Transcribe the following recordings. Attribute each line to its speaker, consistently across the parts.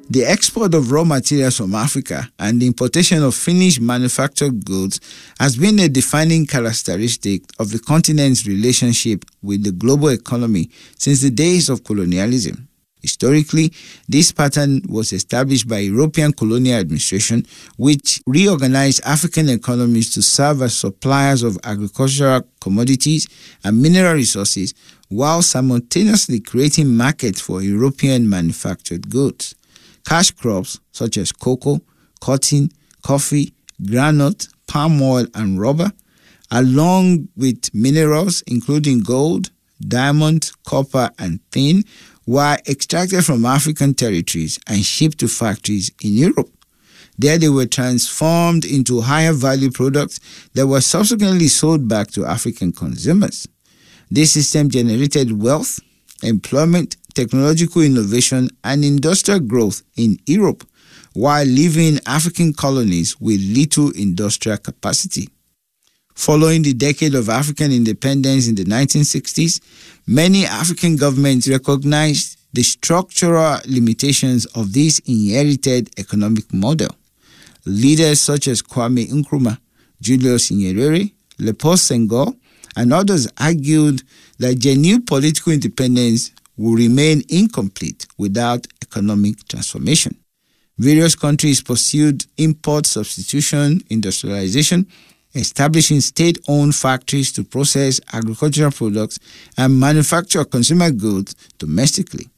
Speaker 1: The export of raw materials from Africa and the importation of finished manufactured goods has been a defining characteristic of the continent's relationship with the global economy since the days of colonialism. Historically, this pattern was established by European colonial administration, which reorganized African economies to serve as suppliers of agricultural commodities and mineral resources, while simultaneously creating markets for European manufactured goods. Cash crops such as cocoa, cotton, coffee, granite, palm oil, and rubber, along with minerals including gold, diamond, copper, and tin, were extracted from African territories and shipped to factories in Europe. There they were transformed into higher value products that were subsequently sold back to African consumers. This system generated wealth, employment, technological innovation, and industrial growth in Europe, while leaving African colonies with little industrial capacity. Following the decade of African independence in the 1960s, many African governments recognized the structural limitations of this inherited economic model. Leaders such as Kwame Nkrumah, Julius Nyerere, Leopold Senghor, and others argued that genuine political independence will remain incomplete without economic transformation. Various countries pursued import substitution, industrialization, establishing state-owned factories to process agricultural products and manufacture consumer goods domestically.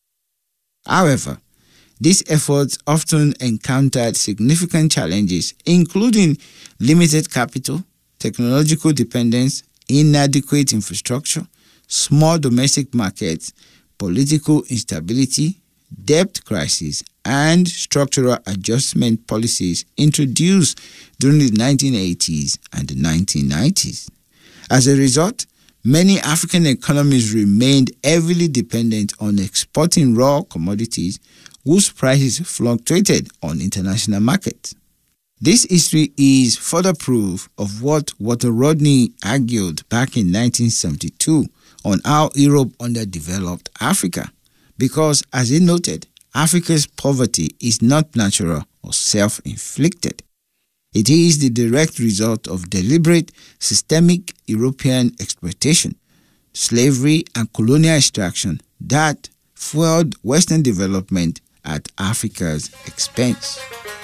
Speaker 1: However, these efforts often encountered significant challenges, including limited capital, technological dependence, inadequate infrastructure, small domestic markets, political instability, debt crisis, and structural adjustment policies introduced during the 1980s and the 1990s. As a result, many African economies remained heavily dependent on exporting raw commodities whose prices fluctuated on international markets. This history is further proof of what Walter Rodney argued back in 1972 on how Europe underdeveloped Africa, because, as he noted, Africa's poverty is not natural or self-inflicted. It is the direct result of deliberate, systemic European exploitation, slavery, and colonial extraction that fueled Western development at Africa's expense.